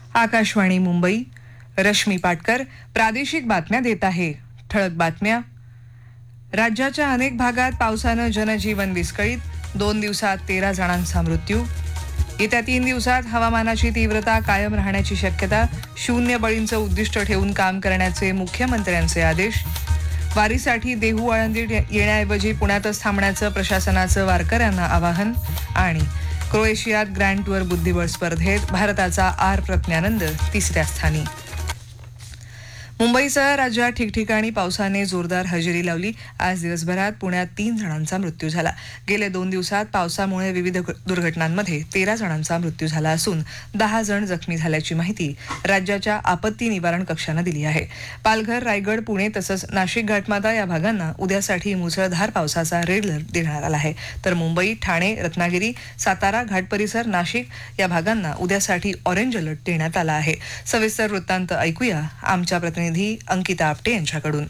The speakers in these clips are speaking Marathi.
आकाशवाणी मुंबई. रश्मी पाटकर प्रादेशिक बातम्या देत आहे. ठळक बातम्या. राज्याच्या अनेक भागात पावसानं जनजीवन विस्कळीत. 2 दिवसात 13 जणांचा मृत्यू. येत्या 3 दिवसात हवामानाची तीव्रता कायम राहण्याची शक्यता. 0 बळींचं उद्दिष्ट ठेवून काम करण्याचे मुख्यमंत्र्यांचे आदेश. वारीसाठी देहू आळंदी येण्याऐवजी पुण्यातच थांबण्याचं प्रशासनाचं वारकऱ्यांना आवाहन. आणि क्रोएशियात ग्रँड टूर बुद्धिबळ स्पर्धेत भारताचा आर प्रज्ञानंद 3ऱ्या स्थानी. मुंबईसह राज्यात ठिकठिकाणी पावसाने जोरदार हजेरी लावली. आज दिवसभरात पुण्यात 3 जणांचा मृत्यू झाला. गेल्या 2 दिवसात पावसामुळे विविध दुर्घटनांमध्ये 13 जणांचा मृत्यू झाला असून 10 जण जखमी झाल्याची माहिती राज्याच्या आपत्ती निवारण कक्षानं दिली आहे. पालघर, रायगड, पुणे तसंच नाशिक घाटमाता या भागांना उद्यासाठी मुसळधार पावसाचा रेड अलर्ट देण्यात आला आहे. तर मुंबई, ठाणे, रत्नागिरी, सातारा, घाट परिसर, नाशिक या भागांना उद्यासाठी ऑरेंज अलर्ट देण्यात आला आहे. सविस्तर वृत्तांत ऐकूया आमच्या प्रतिनिधी अंकिता आपटे यांच्याकडून.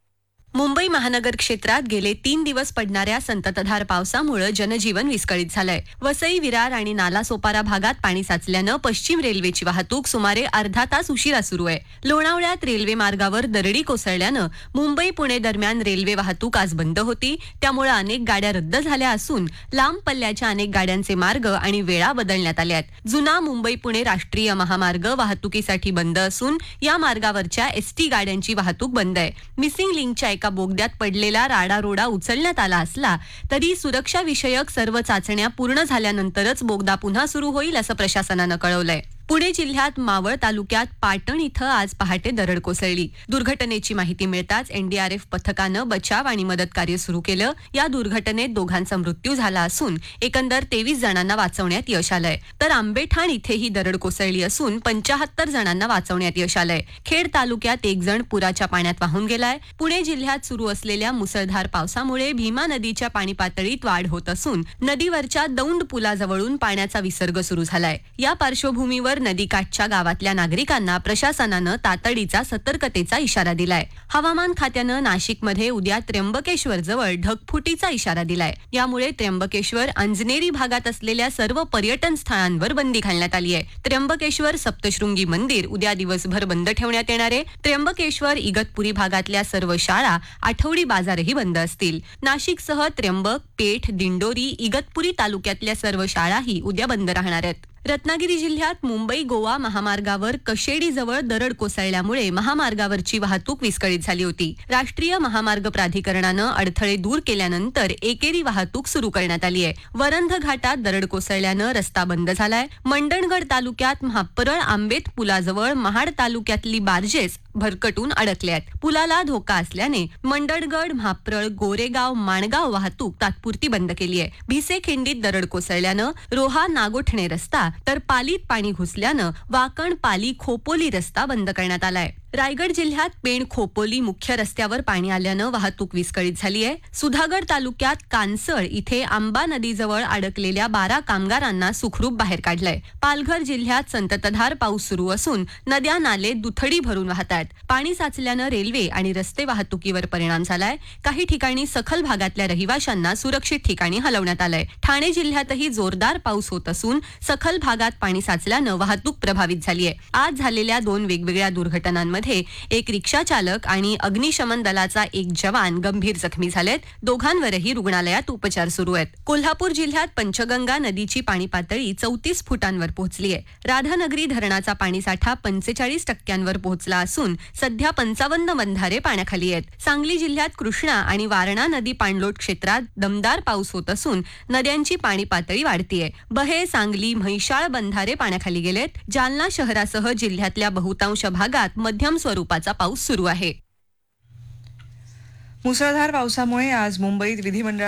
मुंबई महानगर क्षेत्रात गेले 3 दिवस पडणाऱ्या संततधार पावसामुळे जनजीवन विस्कळीत झालंय. वसई, विरार आणि नालासोपारा भागात पाणी साचल्यानं पश्चिम रेल्वेची वाहतूक सुमारे अर्धा तास उशिरा सुरू आहे. लोणावळ्यात रेल्वे मार्गावर दरडी कोसळल्यानं मुंबई पुणे दरम्यान रेल्वे वाहतूक आज बंद होती. त्यामुळे अनेक गाड्या रद्द झाल्या असून लांब पल्ल्याच्या अनेक गाड्यांचे मार्ग आणि वेळा बदलण्यात आल्या आहेत. जुना मुंबई पुणे राष्ट्रीय महामार्ग वाहतुकीसाठी बंद असून या मार्गावरच्या एसटी गाड्यांची वाहतूक बंद आहे. मिसिंग लिंकच्या एका बोगद्यात पडलेला राडारोडा उचलण्यात आला असला तरी सुरक्षा विषयक सर्व चाचण्या पूर्ण झाल्यानंतरच बोगदा पुन्हा सुरू होईल असं प्रशासनानं कळवलंय. पुणे जिल्ह्यात मावळ तालुक्यात पाटण इथं आज पहाटे दरड कोसळली. दुर्घटनेची माहिती मिळताच एनडीआरएफ पथकानं बचाव आणि मदत कार्य सुरू केलं. या दुर्घटनेत 2घांचा मृत्यू झाला असून एकंदर 23 जणांना वाचवण्यात यश आलंय. तर आंबेठाण इथेही दरड कोसळली असून 75 जणांना वाचवण्यात यश आलंय. खेड तालुक्यात 1 जण पुराच्या पाण्यात वाहून गेलाय. पुणे जिल्ह्यात सुरू असलेल्या मुसळधार पावसामुळे भीमा नदीच्या पाणी पातळीत वाढ होत असून नदीवरच्या दौंड पुलाजवळून पाण्याचा विसर्ग सुरू झालाय. या पार्श्वभूमीवर नदीकाठच्या गावातल्या नागरिकांना प्रशासनानं तातडीचा सतर्कतेचा इशारा दिलाय. हवामान खात्यानं नाशिकमध्ये उद्या त्र्यंबकेश्वर जवळ ढगफुटीचा इशारा दिलाय. यामुळे त्र्यंबकेश्वर, अंजनेरी भागात असलेल्या सर्व पर्यटन स्थळांवर बंदी घालण्यात आली आहे. त्र्यंबकेश्वर सप्तशृंगी मंदिर उद्या दिवसभर बंद ठेवण्यात येणार आहे. त्र्यंबकेश्वर, इगतपुरी भागातल्या सर्व शाळा, आठवडी बाजारही बंद असतील. नाशिकसह त्र्यंबक, पेठ, दिंडोरी, इगतपुरी तालुक्यातल्या सर्व शाळाही उद्या बंद राहणार आहेत. रत्नागिरी जिल्ह्यात मुंबई गोवा महामार्गावर कशेडीजवळ दरड कोसळल्यामुळे महामार्गावरची वाहतूक विस्कळीत झाली होती. राष्ट्रीय महामार्ग प्राधिकरणानं अडथळे दूर केल्यानंतर एकेरी वाहतूक सुरू करण्यात आली आहे. वरंध घाटात दरड कोसळल्यानं रस्ता बंद झालाय. मंडणगड तालुक्यात म्हापरळ आंबेत पुलाजवळ महाड तालुक्यातली बार्जेस भरकटून अडकले आहेत. पुलाला धोका असल्याने मंडणगड, म्हापरळ, गोरेगाव, माणगाव वाहतूक तात्पुरती बंद केली आहे. भिसेखिंडीत दरड कोसळल्यानं रोहा नागोठणे रस्ता तर पालीत पाणी घुसल्यानं वाकण, पाली, खोपोली रस्ता बंद करण्यात आलाय. रायगड जिल्ह्यात पेण, खोपोली मुख्य रस्त्यावर पाणी आल्यानं वाहतूक विस्कळीत झाली आहे. सुधागड तालुक्यात कानसळ इथे आंबा नदीजवळ अडकलेल्या 12 कामगारांना सुखरूप बाहेर काढलंय. पालघर जिल्ह्यात संततधार पाऊस सुरू असून नद्या, नाले दुथडी भरून वाहत आहेत. पाणी साचल्यानं रेल्वे आणि रस्ते वाहतुकीवर परिणाम झालाय. काही ठिकाणी सखल भागातल्या रहिवाशांना सुरक्षित ठिकाणी हलवण्यात आलंय. ठाणे जिल्ह्यातही जोरदार पाऊस होत असून सखल भागात पाणी साचल्यानं वाहतूक प्रभावित झाली आहे. आज झालेल्या 2 वेगवेगळ्या दुर्घटनांमध्ये एक रिक्षा चालक आणि अग्निशमन दलाचा एक जवान गंभीर जखमी झालेत. दोघांवरही रुग्णालयात उपचार सुरू आहेत. कोल्हापूर जिल्ह्यात पंचगंगा नदीची पाणी पातळी 34 फुटांवर पोहोचली आहे. राधानगरी धरणाचा पाणीसाठा 45% पोहोचला असून सध्या 55 बंधारे पाण्याखाली आहेत. सांगली जिल्ह्यात कृष्णा आणि वारणा नदी पाणलोट क्षेत्रात दमदार पाऊस होत असून नद्यांची पाणी पातळी वाढतीये. बहे, सांगली, म्हैसाळ बंधारे पाण्याखाली गेलेत. जालना शहरासह जिल्ह्यातल्या बहुतांश भागात मध्यम स्वरूपाचा पाऊस सुरू आहे. मुसळधार पावसामुळे आज मुंबईत विधिमंडळ